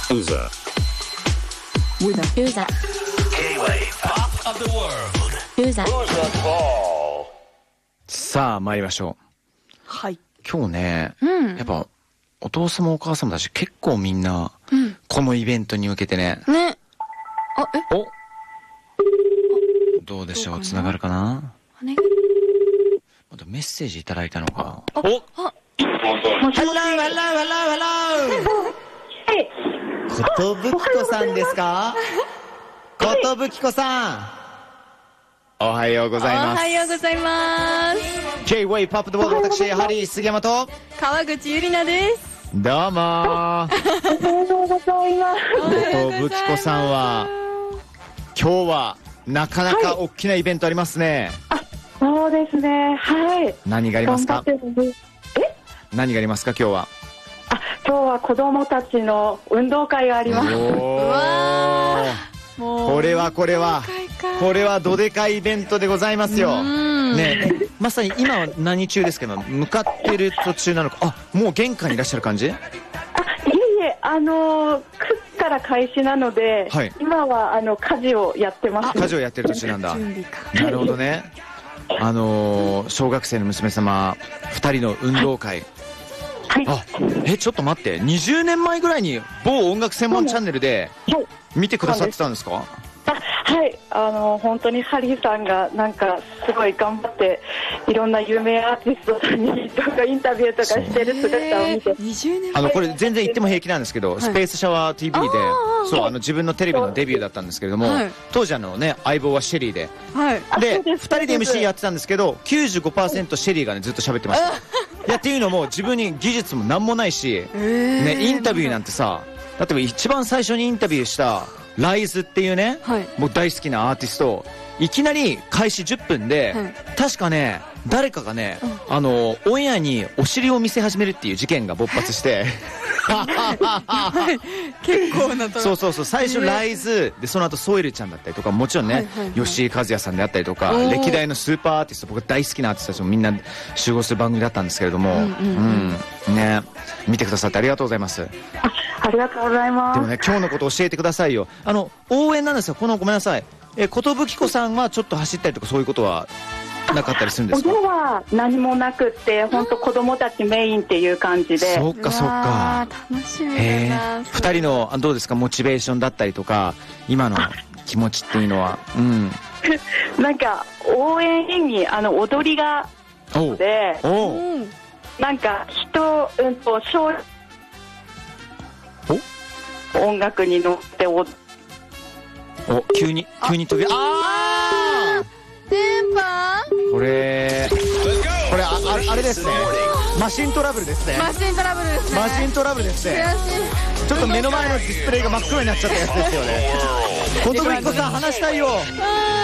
Uza. Uza. K-Wave Pop of the World. Uza. さあ参りましょう。 はい。 今日ね、やっぱお父様お母様だし結構みんな、このイベントに向けてね。 ね。 おどうでしょう、つながるかな。またメッセージいただいたのか。おもしもし。 ことぶきこさんですか？ことぶきこさん。おはようございます。 おはようございます。 J-Way Pop the World、私、ハリー杉山と川口ゆりなです。 どうもー。 おはようございます。 ことぶきこさんは、今日はなかなか大きなイベントありますね。 そうですね。はい。 何がありますか？ 頑張ってる。 何がありますか今日は？ 今日は子供たちの運動会があります。 これはどでかいイベントでございますよ。ね、まさに今は何中ですけど、向かってる途中なのか。もう玄関にいらっしゃる感じ？ いえいえ、9時から開始なので、 はい、 今は家事をやってます。 家事をやってる途中なんだ。なるほどね。小学生の娘様2人の運動会。ちょっと待って、20年前ぐらいに某音楽専門チャンネルで見てくださってたんですか？ はい、本当にハリーさんがなんかすごい頑張っていろんな有名アーティストさんにとかインタビューとかしてる姿を見て、 これ全然言っても平気なんですけど、スペースシャワー TV で自分のテレビのデビューだったんですけれども、当時相棒はシェリーで、で2人で MC やってたんですけど 95% シェリーがねずっと喋ってました。いやっていうのも自分に技術も何もないし、インタビューなんてさ、例えば一番最初にインタビューしたライズっていうね、もう大好きなアーティスト、いきなり開始10分で、確かね誰かがね、オンエアにお尻を見せ始めるっていう事件が勃発して結構なそう最初ライズで、その後ソエルちゃんだったりとか、もちろんね、吉井和也さんであったりとか、歴代のスーパーアーティスト、僕大好きなアーティストたちもみんな集合する番組だったんですけれども、ね、見てくださってありがとうございます。 ありがとうございます。 でもね、今日のこと教えてくださいよ。応援なんですよ。ごめんなさい、ことぶきこさんはちょっと走ったりとかそういうことはなかったりするんですか？ 今は何もなくって、本当子供たちメインっていう感じで。 そっか。 楽しみだな。 2人のどうですか、モチベーションだったりとか今の気持ちっていうのは。 なんか応援演技、踊りがで、なんか音楽に乗って急に飛び、 電波？ これあれですね。マシントラブルですね。 マシントラブルですね。 ちょっと目の前のディスプレイが真っ黒になっちゃったやつですよね。ことぶきこさん話したいよ。